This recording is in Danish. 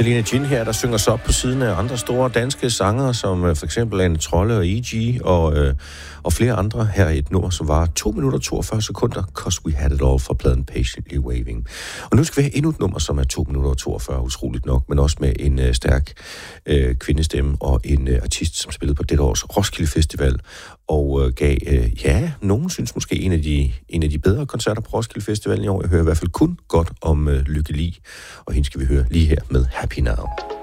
Selina Jin her, der synger så op på siden af andre store danske sangere, som for eksempel Anne Trolle og E.G. og flere andre. Her i et nummer, som var 2 minutter og 42 sekunder, 'Cause We Had It All fra pladen Patiently Waving. Og nu skal vi have endnu et nummer, som er 2 minutter og 42, utroligt nok, men også med en stærk kvindestemme og en artist, som spillede på dette års Roskilde Festival, og gav, nogen synes måske en af de bedre koncerter på Roskilde Festivalen i år. Jeg hører i hvert fald kun godt om Lykke Li, og hende skal vi høre lige her med Happy Now.